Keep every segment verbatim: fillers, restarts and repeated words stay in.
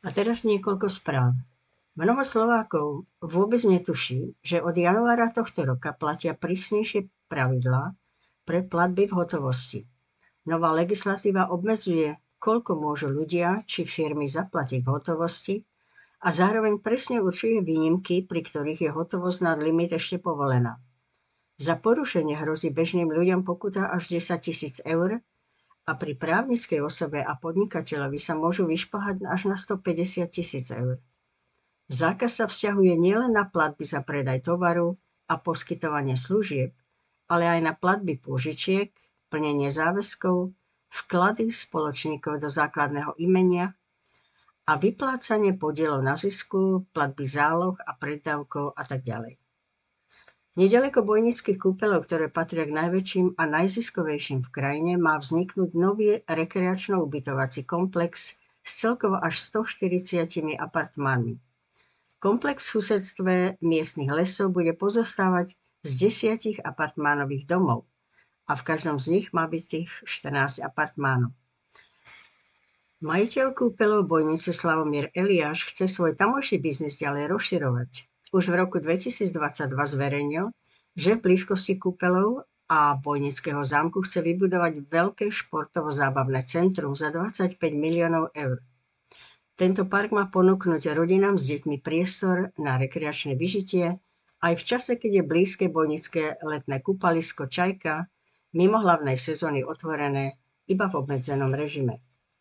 A teraz niekoľko správ. Mnoho Slovákov vôbec netuší, že od januára tohto roka platia prísnejšie pravidlá pre platby v hotovosti. Nová legislatíva obmedzuje, koľko môžu ľudia či firmy zaplatiť v hotovosti a zároveň presne určuje výnimky, pri ktorých je hotovosť nad limit ešte povolená. Za porušenie hrozí bežným ľuďom pokuta až desaťtisíc eur a pri právnickej osobe a podnikateľovi sa môžu vyšplhať až na stopäťdesiattisíc eur. Zákaz sa vzťahuje nielen na platby za predaj tovaru a poskytovanie služieb, ale aj na platby pôžičiek, plnenie záväzkov, vklady spoločníkov do základného imenia a vyplácanie podielov na zisku, platby záloh a preddavkov a tak ďalej. Neďaleko bojnických kúpeľov, ktoré patria k najväčším a najziskovejším v krajine, má vzniknúť nový rekreačno-ubytovací komplex s celkovo až stoštyridsiatimi apartmánmi. Komplex v susedstve miestnych lesov bude pozostávať z desiatich apartmánových domov a v každom z nich má byť tých štrnásť apartmánov. Majiteľ kúpeľov Bojnice Slavomír Eliáš chce svoj tamojší biznis ďalej rozširovať. Už v roku dvetisícdvadsaťdva zverejnil, že v blízkosti kúpeľov a Bojnického zámku chce vybudovať veľké športovo-zábavné centrum za dvadsaťpäť miliónov eur. Tento park má ponúknuť rodinám s deťmi priestor na rekreačné vyžitie aj v čase, keď je blízke bojnické letné kúpalisko Čajka mimo hlavnej sezóny otvorené iba v obmedzenom režime.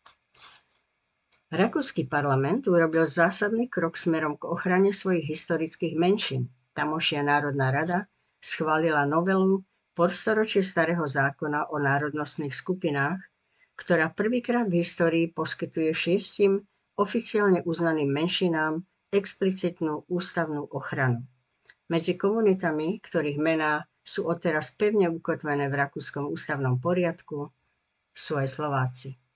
Rakúsky parlament urobil zásadný krok smerom k ochrane svojich historických menšín. Tamošia Národná rada schválila novelu polstoročie starého zákona o národnostných skupinách, ktorá prvýkrát v histórii poskytuje šiestim oficiálne uznaným menšinám explicitnú ústavnú ochranu. Medzi komunitami, ktorých mená sú odteraz pevne ukotvené v rakúskom ústavnom poriadku, sú aj Slováci.